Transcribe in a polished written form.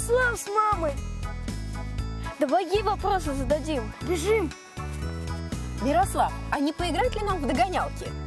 Мирослав с мамой. Давай ей вопросы зададим. Бежим. Мирослав, а не поиграть ли нам в догонялки?